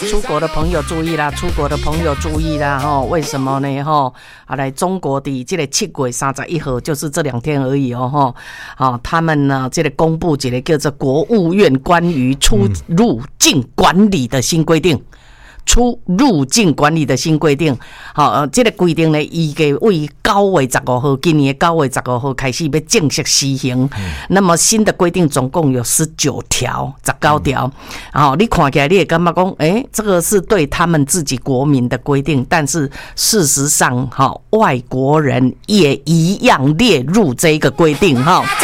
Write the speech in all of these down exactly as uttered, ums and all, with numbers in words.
出国的朋友注意啦，出国的朋友注意啦哈！为什么呢哈？啊，来中国的这个七月三十一号，就是这两天而已哦哈。啊，他们呢这个公布这个叫做国务院关于出入境管理的新规定。出入境管理的新规定，好、呃，这个规定呢，预计为九月十五号，今年九月十五号开始要正式施行。嗯、那么新的规定总共有十九条、十九条。好、嗯，你看起来你也感觉讲，哎，这个是对他们自己国民的规定，但是事实上，哈、哦，外国人也一样列入这个规定，哈、哦。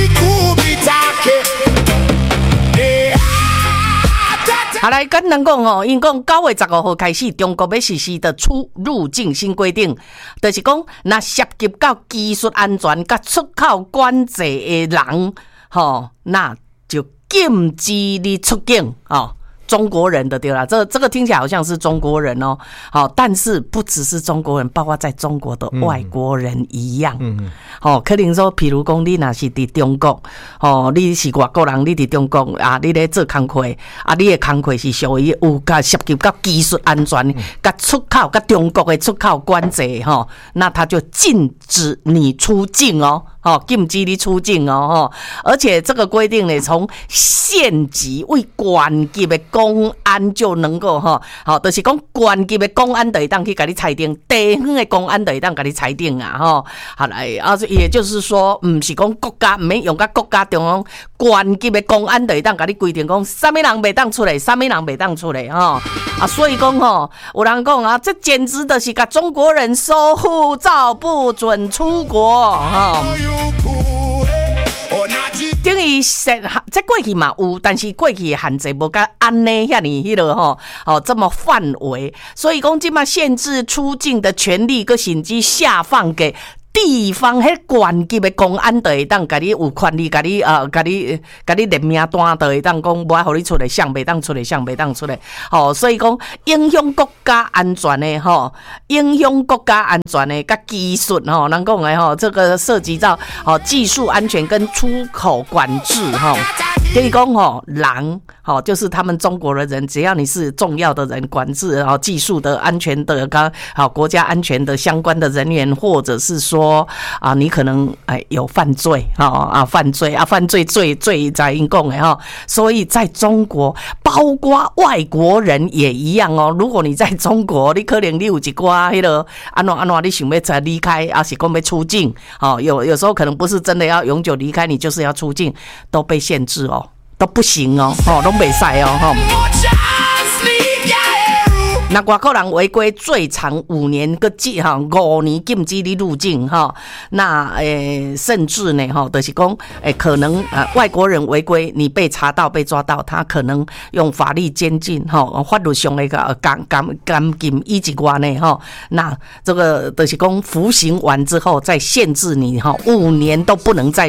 好来跟人讲哦，因讲九月十五号开始，中国要实施的出入境新规定，就是讲，那涉及到技术安全甲出口管制的人，吼，那就禁止你出境哦。中国人的对啦，这这个听起来好像是中国人哦，好，但是不只是中国人，包括在中国的外国人一样。嗯嗯。好、哦，可能说，譬如讲，你若是伫中国，哦，你是外国人，你伫中国啊，你咧做工课，啊，你的工课是属于有甲涉及到技术安全、甲出口、甲中国的出口管制，哈、哦，那他就禁止你出境哦。哦，禁止你出境哦，而且这个规定呢，从县级为县级的公安就能够哈，好，就是讲县级的公安就会当去给你裁定，地方的公安就会当给你裁定啊，哈，好来啊，也就是说，唔是讲国家唔免用甲国家中央县级的公安就会当给你规定讲，什么人袂当出来，什么人袂当出来哈，啊，所以讲吼，有人讲啊，这简直的是甲中国人收护照不准出国哈。等于限这过去嘛有，但是过去的限制无甲安尼遐尼迄落吼，哦这么范围，所以讲即嘛限制出境的权利，个甚至下放给地方迄县级的公安就会当甲你有权利甲你呃甲你甲你列名单，就会当讲无爱互你出来，向袂当出来，向袂当出来。吼、哦，所以讲影响国家安全的吼、哦，影响国家安全的甲技术吼，咱讲的吼，这个涉及到哦技术安全跟出口管制吼。哦所以讲吼，人吼就是他们中国的人，只要你是重要的人，管制哦技术的安全的，跟好国家安全的相关的人员，或者是说啊，你可能哎有犯罪哈啊犯罪啊犯罪罪罪在因讲的哈，所以在中国，包括外国人也一样哦。如果你在中国，你可能你有一寡迄个安怎安怎，你想要才离开，啊是讲要出境，哦有有时候可能不是真的要永久离开，你就是要出境，都被限制哦。都不行哦，吼，都袂使哦，吼。那外国人违规最长五年个禁哈，五年禁止你入境哈。那诶、欸，甚至呢哈，就是讲诶，可能呃外国人违规，你被查到被抓到，他可能用法律监禁哈，法律上的个监监监禁以及外呢哈。那这个就是讲服刑完之后再限制你哈，五年都不能再